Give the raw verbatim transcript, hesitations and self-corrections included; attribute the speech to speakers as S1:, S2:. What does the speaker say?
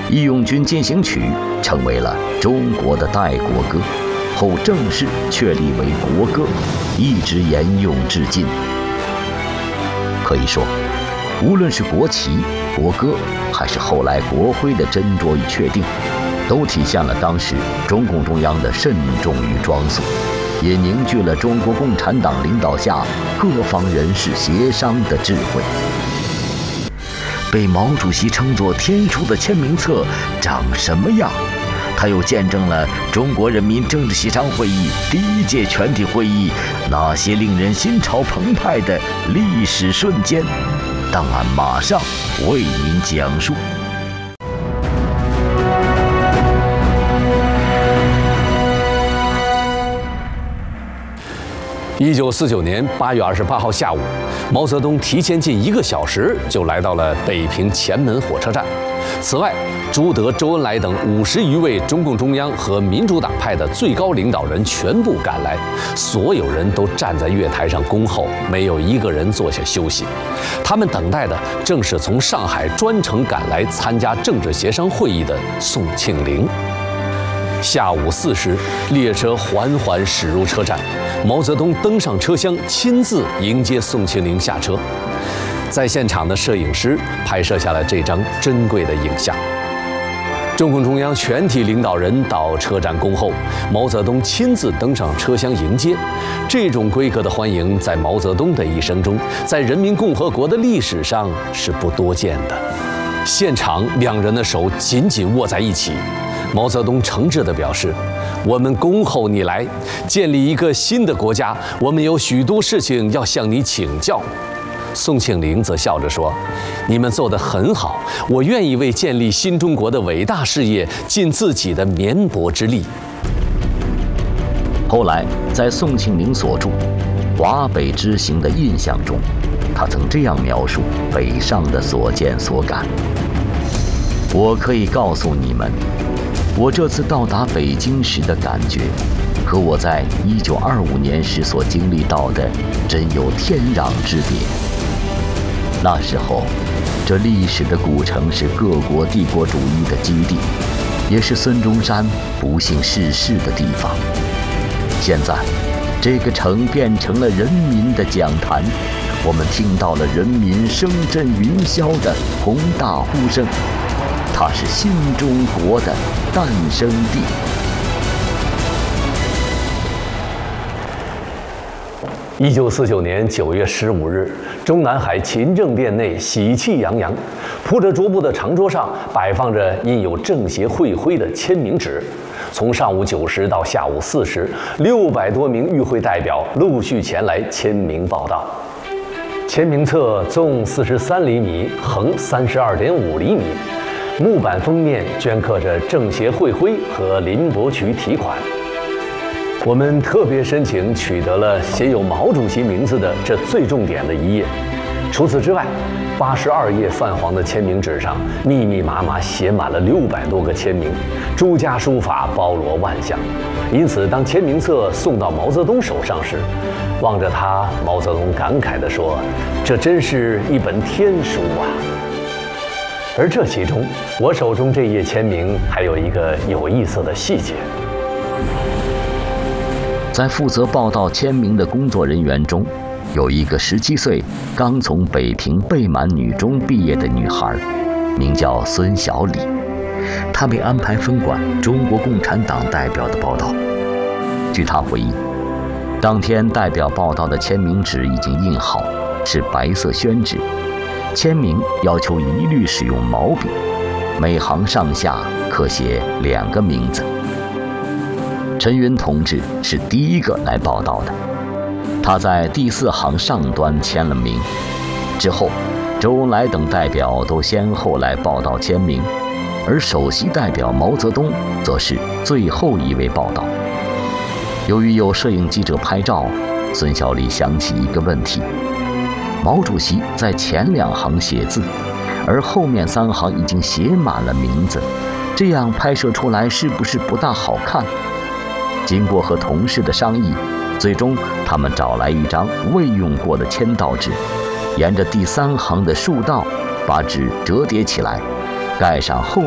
S1: 义勇军进行曲》成为了中国的代国歌，后正式确立为国歌，一直沿用至今。可以说，无论是国旗、国歌，还是后来国徽的斟酌与确定，都体现了当时中共中央的慎重与庄肃，也凝聚了中国共产党领导下各方人士协商的智慧。被毛主席称作天书的签名册长什么样？它又见证了中国人民政治协商会议第一届全体会议那些令人心潮澎湃的历史瞬间。档案马上为您讲述。
S2: 一九四九年八月二十八号下午，毛泽东提前近一个小时就来到了北平前门火车站。此外，朱德、周恩来等五十余位中共中央和民主党派的最高领导人全部赶来，所有人都站在月台上恭候，没有一个人坐下休息。他们等待的正是从上海专程赶来参加政治协商会议的宋庆龄。下午四时，列车缓缓驶入车站，毛泽东登上车厢，亲自迎接宋庆龄下车。在现场的摄影师拍摄下了这张珍贵的影像。中共中央全体领导人到车站恭候，毛泽东亲自登上车厢迎接。这种规格的欢迎，在毛泽东的一生中，在人民共和国的历史上是不多见的。现场两人的手紧紧握在一起。毛泽东诚挚地表示：“我们恭候你来，建立一个新的国家，我们有许多事情要向你请教。”宋庆龄则笑着说：“你们做得很好，我愿意为建立新中国的伟大事业尽自己的绵薄之力。”
S1: 后来，在宋庆龄所著《华北之行的印象》中，他曾这样描述北上的所见所感：“我可以告诉你们，我这次到达北京时的感觉，和我在一九二五年时所经历到的，真有天壤之别。那时候，这历史的古城是各国帝国主义的基地，也是孙中山不幸逝世的地方。现在，这个城变成了人民的讲坛，我们听到了人民声震云霄的宏大呼声。它是新中国的诞生地。”
S2: 一九四九年九月十五日，中南海勤政殿内喜气洋洋，铺着桌布的长桌上摆放着印有政协会徽的签名纸。从上午九时到下午四时，六百多名与会代表陆续前来签名报到。签名册纵四十三厘米，横三十二点五厘米。木板封面镌刻着政协会徽和林伯渠题款。我们特别申请取得了写有毛主席名字的这最重点的一页。除此之外，八十二页泛黄的签名纸上密密麻麻写满了六百多个签名，诸家书法包罗万象。因此，当签名册送到毛泽东手上时，望着他，毛泽东感慨地说：“这真是一本天书啊！”而这其中，我手中这页签名还有一个有意思的细节。
S1: 在负责报道签名的工作人员中，有一个十七岁刚从北平贝满女中毕业的女孩，名叫孙小李。她被安排分管中国共产党代表的报道。据她回忆，当天代表报道的签名纸已经印好，是白色宣纸，签名要求一律使用毛笔，每行上下可写两个名字。陈云同志是第一个来报道的，他在第四行上端签了名。之后，周恩来等代表都先后来报道签名，而首席代表毛泽东则是最后一位报道。由于有摄影记者拍照，孙小丽想起一个问题：毛主席在前两行写字，而后面三行已经写满了名字，这样拍摄出来是不是不大好看？经过和同事的商议，最终他们找来一张未用过的签到纸，沿着第三行的竖道把纸折叠起来，盖上后